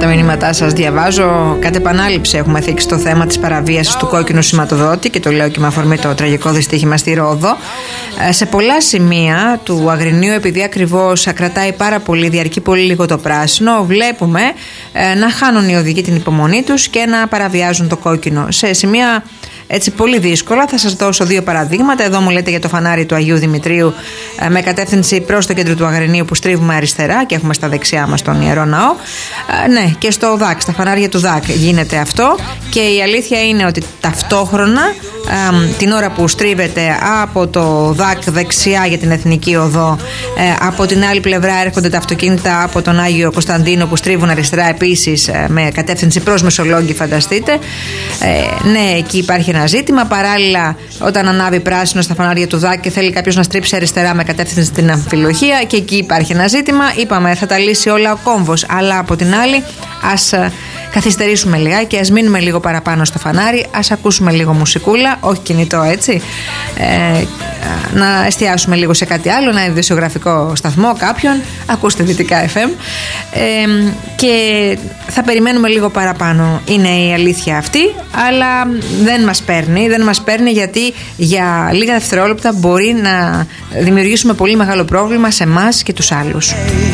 τα μηνύματά σας, διαβάζω. Κατ' επανάληψη έχουμε θίξει το θέμα της παραβίασης του κόκκινου σηματοδότη και το λέω και με αφορμή το τραγικό δυστύχημα στη Ρόδο. Σε πολλά σημεία του Αγρινίου, επειδή ακριβώς κρατάει πάρα πολύ, διαρκεί πολύ λίγο το πράσινο, βλέπουμε να χάνουν οι οδηγοί την υπομονή τους και να παραβιάζουν το κόκκινο. Σε σημεία έτσι πολύ δύσκολα θα σας δώσω δύο παραδείγματα. Εδώ μου λέτε για το φανάρι του Αγίου Δημητρίου με κατεύθυνση προς το κέντρο του Αγρινίου που στρίβουμε αριστερά και έχουμε στα δεξιά μας τον Ιερό Ναό. Ναι, και στο ΔΑΚ, στα φανάρια του ΔΑΚ γίνεται αυτό, και η αλήθεια είναι ότι ταυτόχρονα την ώρα που στρίβεται από το ΔΑΚ δεξιά για την Εθνική Οδό, από την άλλη πλευρά έρχονται τα αυτοκίνητα από τον Άγιο Κωνσταντίνο που στρίβουν αριστερά επίσης με κατεύθυνση προς Μεσολόγγι, φανταστείτε. Ναι, εκεί υπάρχει ένα ζήτημα. Παράλληλα, όταν ανάβει πράσινο στα φανάρια του ΔΑΚ και θέλει κάποιος να στρίψει αριστερά με κατεύθυνση στην Αμφιλοχία, και εκεί υπάρχει ένα ζήτημα. Είπαμε, θα τα λύσει όλα ο κόμβος, αλλά από την άλλη ας καθυστερήσουμε λιγάκι, ας μείνουμε λίγο παραπάνω στο φανάρι, ας ακούσουμε λίγο μουσικούλα, όχι κινητό, έτσι, να εστιάσουμε λίγο σε κάτι άλλο, ένα ειδησιογραφικό σταθμό κάποιον, ακούστε Δυτικά FM, και θα περιμένουμε λίγο παραπάνω. Είναι η αλήθεια αυτή, αλλά δεν μας παίρνει, γιατί για λίγα δευτερόλεπτα μπορεί να δημιουργήσουμε πολύ μεγάλο πρόβλημα σε εμάς και τους άλλους.